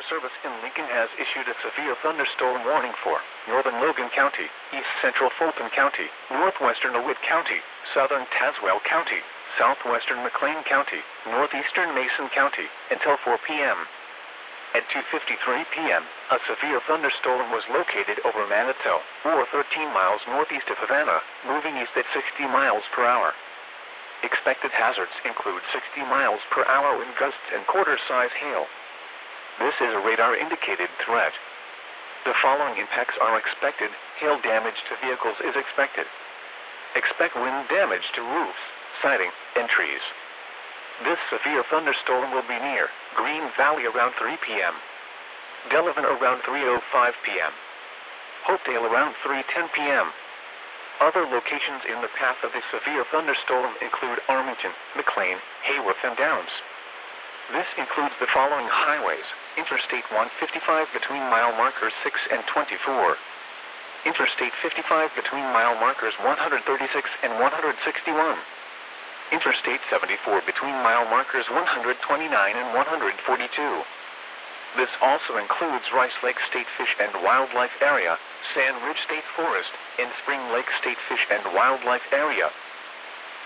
Forest Service in Lincoln has issued a severe thunderstorm warning for northern Logan County, east central Fulton County, northwestern DeWitt County, southern Tazewell County, southwestern McLean County, northeastern Mason County, until 4 p.m. At 2:53 p.m., a severe thunderstorm was located over Manitou, or 13 miles northeast of Havana, moving east at 60 miles per hour. Expected hazards include 60 miles per hour wind gusts and quarter-size hail. This is a radar-indicated threat. The following impacts are expected. Hail damage to vehicles is expected. Expect wind damage to roofs, siding, and trees. This severe thunderstorm will be near Green Valley around 3 p.m. Delavan around 3:05 p.m. Hopedale around 3:10 p.m. Other locations in the path of the severe thunderstorm include Arlington, McLean, Hayworth, and Downs. This includes the following highways: Interstate 155 between mile markers 6 and 24. Interstate 55 between mile markers 136 and 161. Interstate 74 between mile markers 129 and 142. This also includes Rice Lake State Fish and Wildlife Area, Sand Ridge State Forest, and Spring Lake State Fish and Wildlife Area.